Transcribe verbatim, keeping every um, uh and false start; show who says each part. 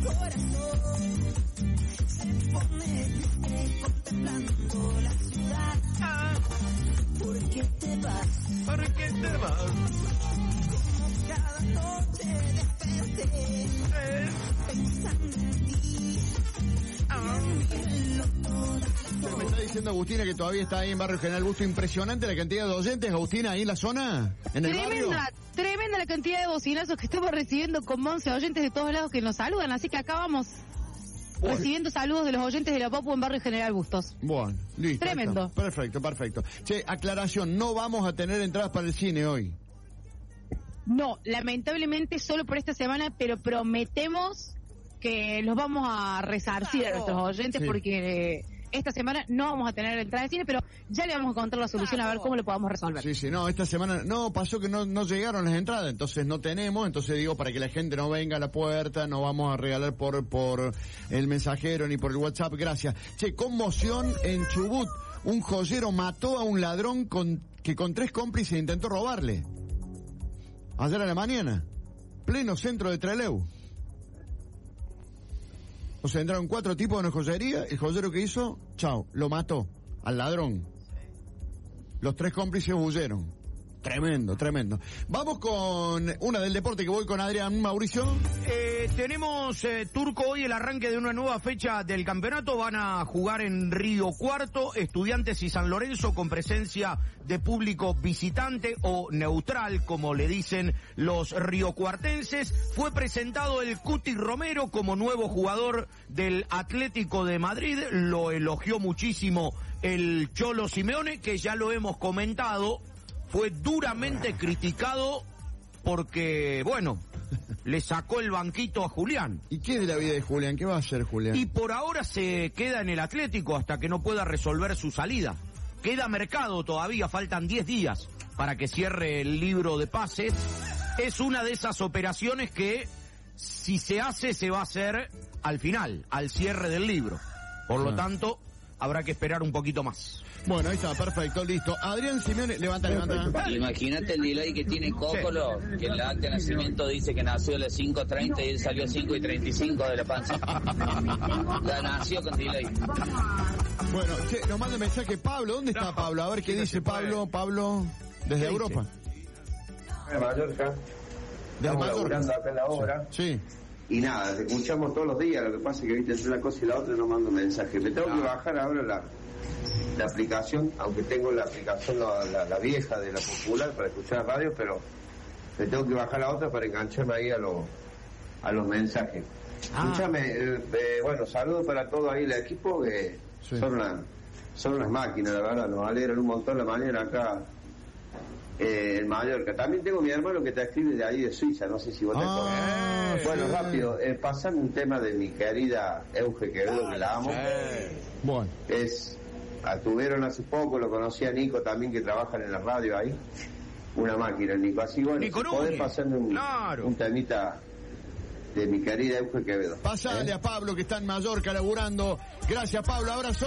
Speaker 1: corazón se pone triste contemplando la ciudad. Ah. ¿Por qué te vas?
Speaker 2: ¿Por qué te vas?
Speaker 1: Como cada noche desperté eh. pensando en ti. Ah.
Speaker 3: Pero me está diciendo Agustina que todavía está ahí en Barrio General Busto. Impresionante la cantidad de oyentes, Agustina, ahí en la zona, en el
Speaker 4: tremenda,
Speaker 3: barrio.
Speaker 4: Tremenda la cantidad de bocinazos que estamos recibiendo con once oyentes de todos lados que nos saludan, así que acá vamos bueno. recibiendo saludos de los oyentes de la Popu en Barrio General Bustos.
Speaker 3: Bueno, listo.
Speaker 4: Tremendo.
Speaker 3: Perfecto, perfecto. Che, aclaración, no vamos a tener entradas para el cine hoy.
Speaker 4: No, lamentablemente solo por esta semana, pero prometemos que los vamos a resarcir a nuestros oyentes sí. porque esta semana no vamos a tener entrada de cine, pero ya le vamos a contar la solución a ver cómo lo podamos resolver.
Speaker 3: Sí, sí, no, esta semana no, pasó que no, no llegaron las entradas, entonces no tenemos, entonces digo, para que la gente no venga a la puerta, no vamos a regalar por, por el mensajero ni por el WhatsApp, gracias. Che, conmoción en Chubut, un joyero mató a un ladrón con, que con tres cómplices intentó robarle. Ayer a la mañana, pleno centro de Trelew. O sea, entraron cuatro tipos en una joyería, el joyero que hizo, chao, lo mató al ladrón. Los tres cómplices huyeron. Tremendo, tremendo. Vamos con una del deporte que voy con Adrián Mauricio.
Speaker 2: Eh, tenemos, eh, Turco, hoy el arranque de una nueva fecha del campeonato. Van a jugar en Río Cuarto, Estudiantes y San Lorenzo con presencia de público visitante o neutral, como le dicen los riocuartenses. Fue presentado el Cuti Romero como nuevo jugador del Atlético de Madrid. Lo elogió muchísimo el Cholo Simeone, que ya lo hemos comentado. Fue duramente criticado porque, bueno, le sacó el banquito a Julián.
Speaker 3: ¿Y qué de la vida de Julián? ¿Qué va a hacer Julián?
Speaker 2: Y por ahora se queda en el Atlético hasta que no pueda resolver su salida. Queda mercado todavía, faltan diez días para que cierre el libro de pases. Es una de esas operaciones que, si se hace, se va a hacer al final, al cierre del libro. Por lo tanto, habrá que esperar un poquito más.
Speaker 3: Bueno, ahí está, perfecto, listo. Adrián Simeone, levanta, levanta.
Speaker 5: Imagínate el delay que tiene Cócolo, sí. que en la acta de nacimiento dice que nació a las cinco treinta y él salió a cinco y treinta y cinco de la panza. La nació con delay.
Speaker 3: Bueno, che, nos manda mensaje Pablo. ¿Dónde está Pablo? A ver qué dice Pablo. Pablo, desde Europa.
Speaker 6: De Mallorca.
Speaker 3: Desde Mallorca.
Speaker 6: Acá en la obra.
Speaker 3: Sí.
Speaker 6: Y nada, te escuchamos todos los días. Lo que pasa es que viste entre una cosa y la otra no mando mensaje. Me tengo que bajar ahora la la aplicación, aunque tengo la aplicación la, la, la vieja de la Popular para escuchar radio, pero me tengo que bajar la otra para engancharme ahí a los a los mensajes. Ah. Escúchame, eh, eh, bueno, saludos para todo ahí el equipo que sí. son una, son unas máquinas, la verdad, nos alegran un montón la mañana acá eh, en Mallorca. También tengo mi hermano que te escribe de ahí de Suiza, no sé si vos te
Speaker 3: ah,
Speaker 6: acordás. Bueno,
Speaker 3: sí.
Speaker 6: rápido, eh, pasame un tema de mi querida Euge Quevedo, que la amo.
Speaker 3: Sí. Bueno.
Speaker 6: Es Ah, tuvieron hace poco, lo conocí a Nico también, que trabajan en la radio ahí. Una máquina, Nico. Así, bueno, si podés pasarme un, claro. un temita de mi querida Euge Quevedo.
Speaker 3: Pasale ¿Eh? a Pablo, que está en Mallorca laburando. Gracias, Pablo. Abrazo.